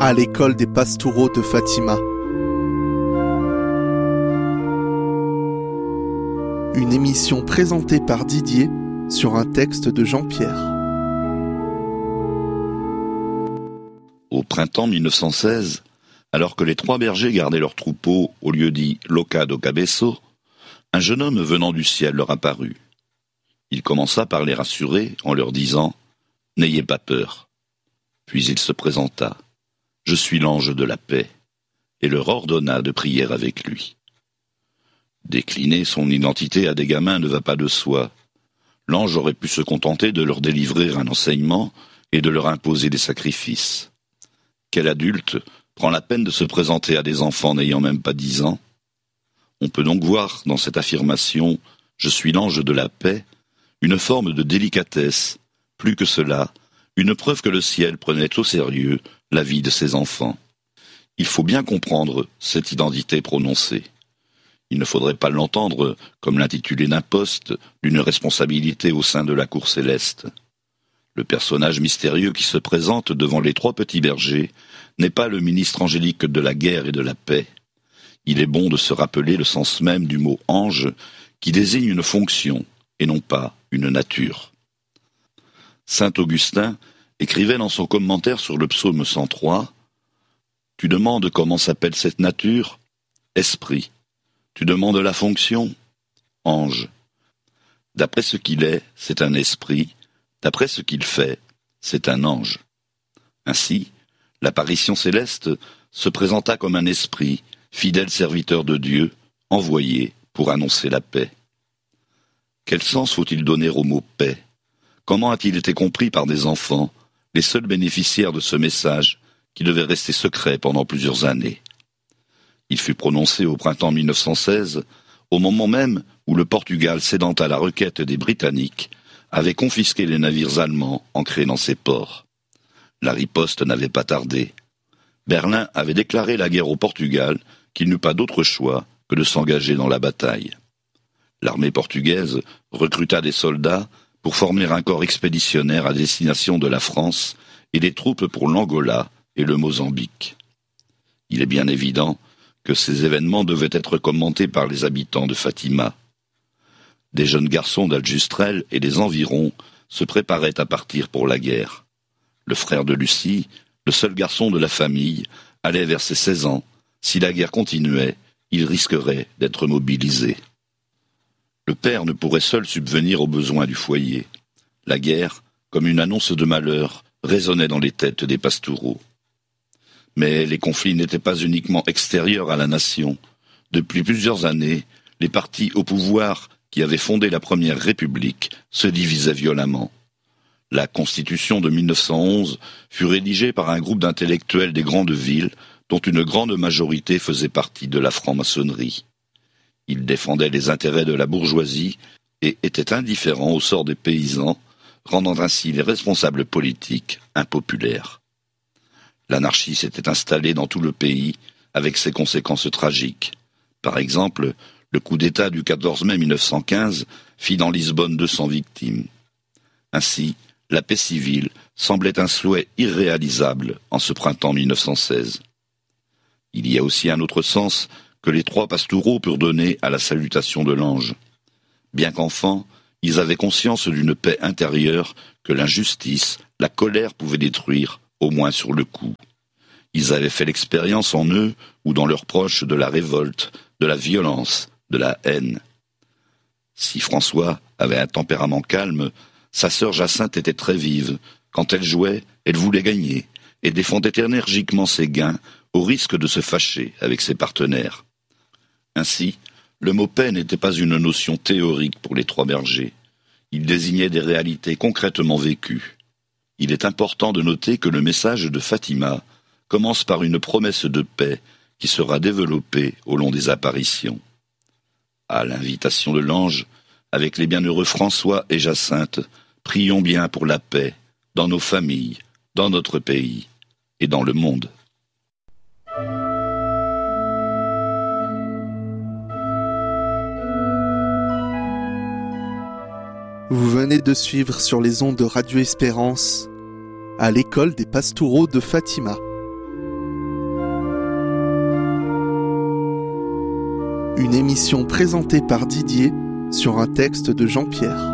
à l'école des Pastoureaux de Fatima. Une émission présentée par Didier sur un texte de Jean-Pierre. Au printemps 1916, alors que les trois bergers gardaient leur troupeau au lieu dit Loca do Cabeço, un jeune homme venant du ciel leur apparut. Il commença par les rassurer en leur disant « N'ayez pas peur ». Puis il se présenta « Je suis l'ange de la paix » et leur ordonna de prier avec lui. Décliner son identité à des gamins ne va pas de soi. L'ange aurait pu se contenter de leur délivrer un enseignement et de leur imposer des sacrifices. Quel adulte prend la peine de se présenter à des enfants n'ayant même pas 10 ans? On peut donc voir dans cette affirmation « Je suis l'ange de la paix » une forme de délicatesse, plus que cela, une preuve que le ciel prenait au sérieux la vie de ses enfants. Il faut bien comprendre cette identité prononcée. Il ne faudrait pas l'entendre comme l'intitulé d'un poste, d'une responsabilité au sein de la cour céleste. Le personnage mystérieux qui se présente devant les trois petits bergers n'est pas le ministre angélique de la guerre et de la paix. Il est bon de se rappeler le sens même du mot « ange » qui désigne une fonction et non pas une nature. Saint Augustin écrivait dans son commentaire sur le psaume 103 « Tu demandes comment s'appelle cette nature ? Esprit. Tu demandes la fonction ? Ange. D'après ce qu'il est, c'est un esprit. D'après ce qu'il fait, c'est un ange. » Ainsi, l'apparition céleste se présenta comme un esprit, fidèle serviteur de Dieu, envoyé pour annoncer la paix. Quel sens faut-il donner au mot « paix » ? Comment a-t-il été compris par des enfants, les seuls bénéficiaires de ce message, qui devait rester secret pendant plusieurs années ? Il fut prononcé au printemps 1916, au moment même où le Portugal, cédant à la requête des Britanniques, avait confisqué les navires allemands ancrés dans ses ports. La riposte n'avait pas tardé. Berlin avait déclaré la guerre au Portugal, qu'il n'eut pas d'autre choix que de s'engager dans la bataille. L'armée portugaise recruta des soldats pour former un corps expéditionnaire à destination de la France et des troupes pour l'Angola et le Mozambique. Il est bien évident que ces événements devaient être commentés par les habitants de Fatima. Des jeunes garçons d'Aljustrel et des environs se préparaient à partir pour la guerre. Le frère de Lucie, le seul garçon de la famille, allait vers ses 16 ans. Si la guerre continuait, il risquerait d'être mobilisé. Le père ne pourrait seul subvenir aux besoins du foyer. La guerre, comme une annonce de malheur, résonnait dans les têtes des pastoureaux. Mais les conflits n'étaient pas uniquement extérieurs à la nation. Depuis plusieurs années, les partis au pouvoir qui avaient fondé la Première République se divisaient violemment. La Constitution de 1911 fut rédigée par un groupe d'intellectuels des grandes villes dont une grande majorité faisait partie de la franc-maçonnerie. Ils défendaient les intérêts de la bourgeoisie et étaient indifférents au sort des paysans, rendant ainsi les responsables politiques impopulaires. L'anarchie s'était installée dans tout le pays avec ses conséquences tragiques. Par exemple, le coup d'État du 14 mai 1915 fit dans Lisbonne 200 victimes. Ainsi, la paix civile semblait un souhait irréalisable en ce printemps 1916. Il y a aussi un autre sens que les trois pastoureaux purent donner à la salutation de l'ange. Bien qu'enfants, ils avaient conscience d'une paix intérieure que l'injustice, la colère pouvaient détruire, au moins sur le coup. Ils avaient fait l'expérience en eux ou dans leurs proches de la révolte, de la violence, de la haine. Si François avait un tempérament calme, sa sœur Jacinthe était très vive. Quand elle jouait, elle voulait gagner et défendait énergiquement ses gains au risque de se fâcher avec ses partenaires. Ainsi, le mot paix n'était pas une notion théorique pour les trois bergers. Il désignait des réalités concrètement vécues. Il est important de noter que le message de Fatima commence par une promesse de paix qui sera développée au long des apparitions. À l'invitation de l'ange, avec les bienheureux François et Jacinthe, prions bien pour la paix dans nos familles, dans notre pays et dans le monde. Vous venez de suivre sur les ondes de Radio Espérance à l'école des Pastoureaux de Fatima. Une émission présentée par Didier sur un texte de Jean-Pierre.